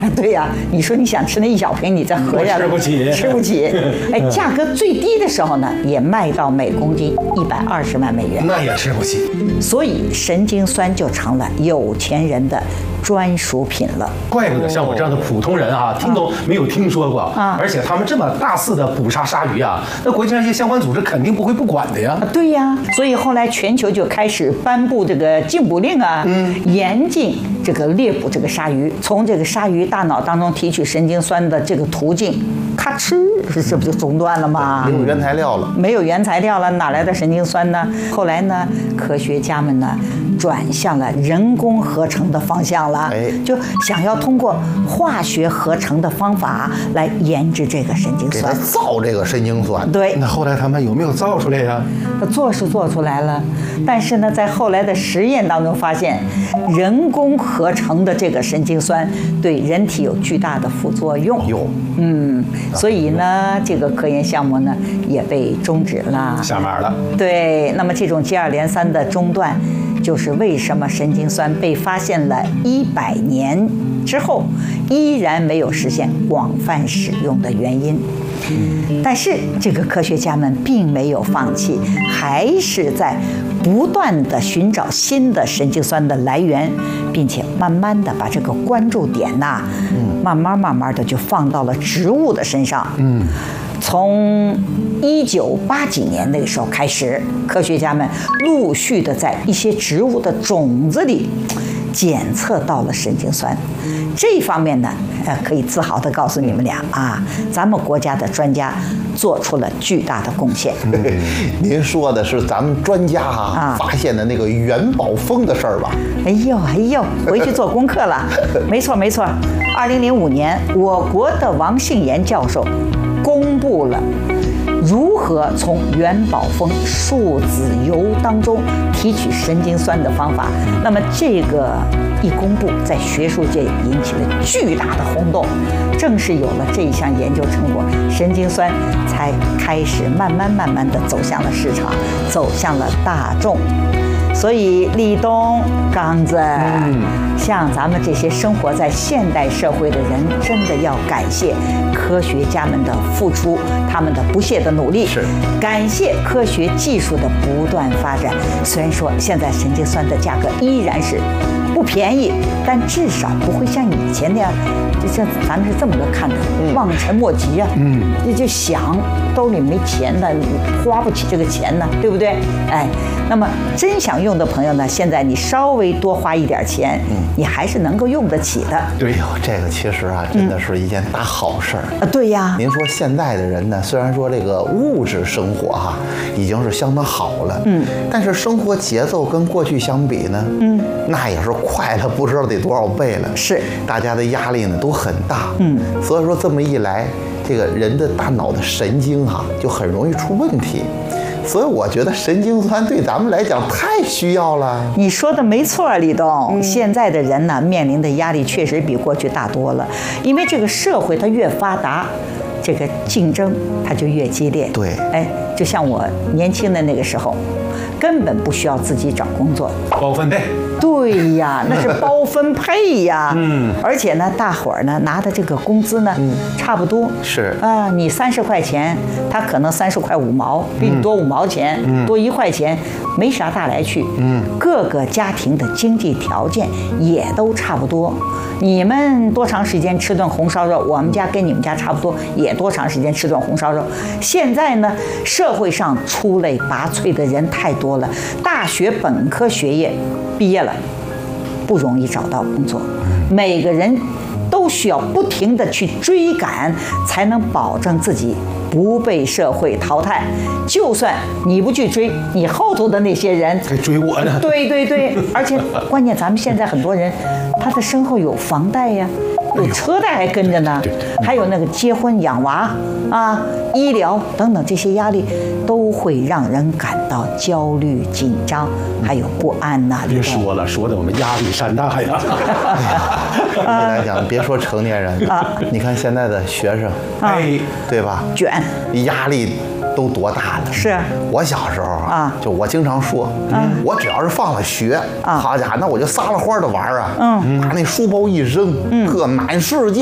对呀，你说你想吃那1小瓶，你这合下来吃不起。哎，价格最低的时候呢，也卖到每公斤120万美元， 那也吃不起。 所以神经酸就成了有钱人的专属品了。 怪不得像我这样的普通人啊，听都没有听说过啊！而且他们这么大肆的捕杀鲨鱼啊，那国际上一些相关组织肯定不会不管的呀。 对呀，所以后来全球就开始颁布这个禁捕令啊，严禁这个猎捕这个鲨鱼，从这个鲨鱼大脑当中提取神经酸的这个途径，咔哧，这不就中断了吗？ 没有原材料了， 没有原材料了，哪来的神经酸呢？后来呢，科学家们呢转向了人工合成的方向了，就想要通过化学合成的方法来研制这个神经酸， 造这个神经酸。 对， 那后来他们有没有造出来呀？ 做是做出来了，但是呢，在后来的实验当中发现，人工合成的这个神经酸对人体有巨大的副作用。所以呢，这个科研项目呢也被终止了， 下马了。 对，那么这种接二连三的中断，就是为什么神经酸被发现了100年之后，依然没有实现广泛使用的原因。但是这个科学家们并没有放弃，还是在不断地寻找新的神经酸的来源，并且慢慢地把这个关注点呐，慢慢的就放到了植物的身上。从1980几年那个时候开始，科学家们陆续的在一些植物的种子里检测到了神经酸。这方面呢，可以自豪地告诉你们俩啊，咱们国家的专家做出了巨大的贡献。 您说的是咱们专家发现的那个元宝蜂的事儿吧？ 哎呦，回去做功课了。没错，2005年，我国的王信炎教授公布了如何从元宝蜂树籽油当中提取神经酸的方法。那么这个一公布，在学术界引起了巨大的轰动。正是有了这一项研究成果，神经酸才开始慢慢的走向了市场，走向了大众。所以立冬、刚子，像咱们这些生活在现代社会的人，真的要感谢科学家们的付出，他们的不懈的努力，感谢科学技术的不断发展。虽然说现在神经酸的价格依然是不便宜，但至少不会像以前那样，就像咱们是这么个看的，望尘莫及啊。就想兜里没钱呢，花不起这个钱呢，对不对？哎，那么真想用的朋友呢，现在你稍微多花一点钱，你还是能够用得起的。 对，这个其实真的是一件大好事儿。 对呀。 您说现在的人呢，虽然说这个物质生活已经是相当好了，但是生活节奏跟过去相比呢，那也是快了不知道得多少倍了。 是， 大家的压力呢都很大。所以说这么一来，这个人的大脑的神经就很容易出问题。所以我觉得神经酸对咱们来讲太需要了。 你说的没错，李东。现在的人呢，面临的压力确实比过去大多了，因为这个社会它越发达，这个竞争它就越激烈。 对， 哎，就像我年轻的那个时候，根本不需要自己找工作， 包分配。 对呀，那是包分配呀。而且呢，大伙儿呢拿的这个工资呢，差不多。 是啊，你30块钱，他可能30块5毛，比你多5毛钱，多1块钱，没啥大来去。各个家庭的经济条件也都差不多。你们多长时间吃顿红烧肉？我们家跟你们家差不多，也多长时间吃顿红烧肉。现在呢，社会上出类拔萃的人太多了，大学本科学业毕业了不容易找到工作，每个人都需要不停地去追赶，才能保证自己不被社会淘汰。就算你不去追，你后头的那些人还追我呢。 对，而且关键咱们现在很多人，他的身后有房贷呀，有车贷还跟着呢，还有那个结婚养娃啊、医疗等等这些压力，都会让人感到焦虑、紧张，还有不安呐。 别说了，说的我们压力山大呀。 总体来讲，别说成年人你看现在的学生，对吧？ 卷， 压力都多大了？ 是。 我小时候啊，就我经常说，我只要是放了学，好家伙，那我就撒了欢的玩啊，把那书包一扔，满世界。